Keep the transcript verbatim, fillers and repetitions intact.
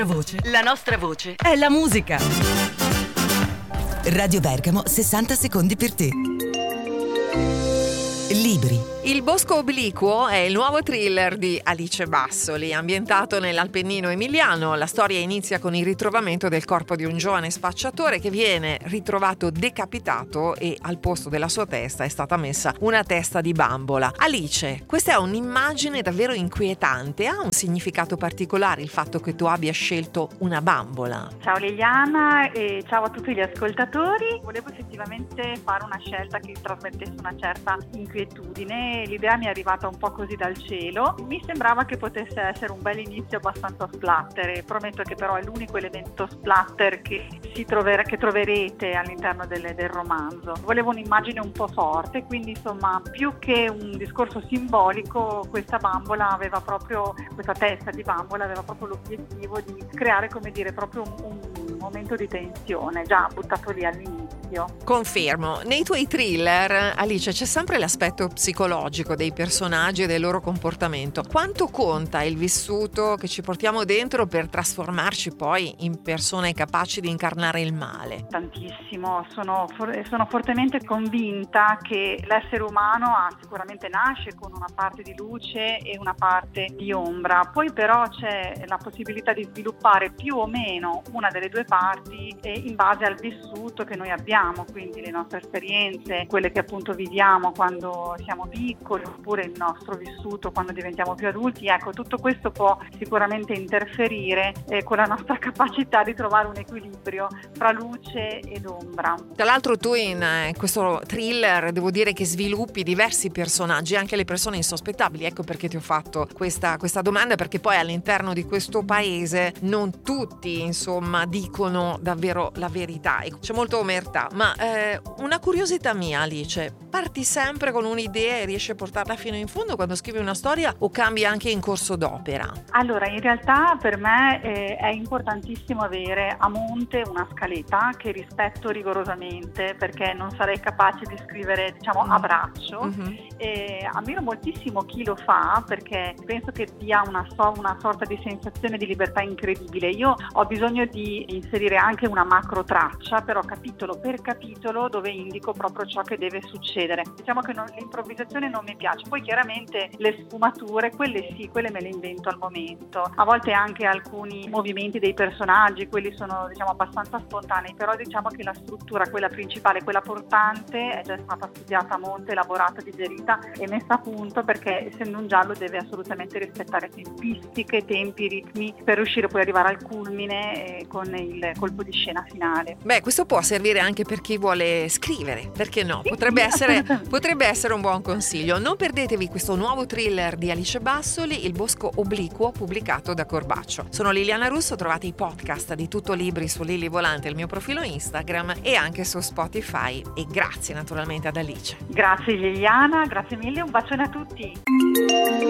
Voce. La nostra voce è la musica. Radio Bergamo, sessanta secondi per te. Libri. Il Bosco Obliquo è il nuovo thriller di Alice Bassoli, ambientato nell'Appennino emiliano. La storia inizia con il ritrovamento del corpo di un giovane spacciatore che viene ritrovato decapitato e al posto della sua testa è stata messa una testa di bambola. Alice, questa è un'immagine davvero inquietante. Ha un significato particolare il fatto che tu abbia scelto una bambola? Ciao Liliana e ciao a tutti gli ascoltatori. Volevo effettivamente fare una scelta che trasmettesse una certa inquietudine. L'idea mi è arrivata un po' così dal cielo. Mi sembrava che potesse essere un bel inizio abbastanza splatter. Prometto che però è l'unico elemento splatter che si troverà, che troverete all'interno del, del romanzo. Volevo un'immagine un po' forte, quindi insomma più che un discorso simbolico, questa bambola aveva proprio, questa testa di bambola aveva proprio l'obiettivo di creare, come dire, proprio un, un momento di tensione, già buttato lì all'inizio. Confermo, nei tuoi thriller, Alice, c'è sempre l'aspetto psicologico dei personaggi e del loro comportamento. Quanto conta il vissuto che ci portiamo dentro per trasformarci poi in persone capaci di incarnare il male? Tantissimo, sono, for- sono fortemente convinta che l'essere umano ha, sicuramente nasce con una parte di luce e una parte di ombra, poi però c'è la possibilità di sviluppare più o meno una delle due parti eh, in base al vissuto che noi abbiamo, quindi le nostre esperienze, quelle che appunto viviamo quando siamo piccoli, oppure il nostro vissuto quando diventiamo più adulti. Ecco, tutto questo può sicuramente interferire eh, con la nostra capacità di trovare un equilibrio tra luce ed ombra. Tra l'altro tu in eh, questo thriller devo dire che sviluppi diversi personaggi, anche le persone insospettabili. Ecco perché ti ho fatto questa, questa domanda, perché poi all'interno di questo paese non tutti insomma dicono davvero la verità, ecco, c'è molta omertà. Ma eh, una curiosità mia, Alice, parti sempre con un'idea e riesci a portarla fino in fondo quando scrivi una storia o cambi anche in corso d'opera? Allora, in realtà per me eh, è importantissimo avere a monte una scaletta che rispetto rigorosamente, perché non sarei capace di scrivere, diciamo, a braccio. Mm-hmm. E ammiro moltissimo chi lo fa, perché penso che dia una, so- una sorta di sensazione di libertà incredibile. Io ho bisogno di inserire anche una macro traccia, però capitolo per capitolo, dove indico proprio ciò che deve succedere. Diciamo che non, l'improvvisazione non mi piace, poi chiaramente le sfumature, quelle sì, quelle me le invento al momento. A volte anche alcuni movimenti dei personaggi, quelli sono, diciamo, abbastanza spontanei, però diciamo che la struttura, quella principale, quella portante, è già stata studiata a monte, elaborata, digerita e messa a punto, perché essendo un giallo deve assolutamente rispettare tempistiche, tempi, ritmi, per riuscire poi ad arrivare al culmine eh, con il colpo di scena finale. Beh, questo può servire anche per chi vuole scrivere, perché no? Potrebbe essere, potrebbe essere un buon consiglio. Non perdetevi questo nuovo thriller di Alice Bassoli, Il Bosco Obliquo, pubblicato da Corbaccio. Sono Liliana Russo, trovate i podcast di Tutto Libri su Lili Volante, il mio profilo Instagram, e anche su Spotify. E grazie naturalmente ad Alice. Grazie Liliana, grazie mille, un bacione a tutti.